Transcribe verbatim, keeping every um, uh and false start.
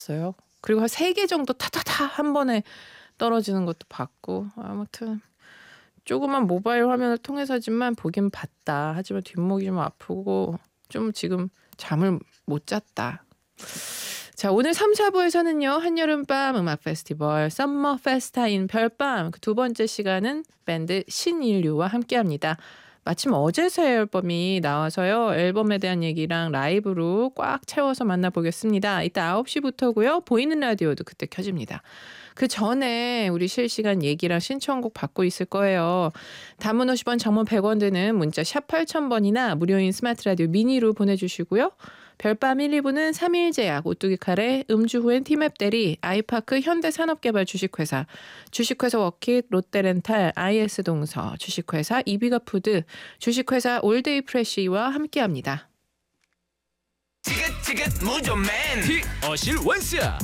어요. 그리고 한 세 개 정도 타타타 한 번에 떨어지는 것도 봤고 아무튼 조그만 모바일 화면을 통해서지만 보긴 봤다. 하지만 뒷목이 좀 아프고 좀 지금 잠을 못 잤다. 자, 오늘 삼, 사 부에서는요. 한여름밤 음악 페스티벌 썸머 페스타인 별밤 그 두 번째 시간은 밴드 신인류와 함께합니다. 마침 어제 새 앨범이 나와서요. 앨범에 대한 얘기랑 라이브로 꽉 채워서 만나보겠습니다. 이따 아홉 시부터고요. 보이는 라디오도 그때 켜집니다. 그 전에 우리 실시간 얘기랑 신청곡 받고 있을 거예요. 단문 오십 원, 장문 백 원 드는 문자 샵 팔천 번이나 무료인 스마트 라디오 미니로 보내주시고요. 별밤 일, 이 부는 삼일제약, 오뚜기 카레, 음주 후엔 티맵 대리, 아이파크 현대산업개발 주식회사, 주식회사 워킷, 롯데렌탈, 아이에스동서, 주식회사 이비가푸드, 주식회사 올데이 프레쉬와 함께합니다. 지긋지긋 무좀맨 티 어실 원스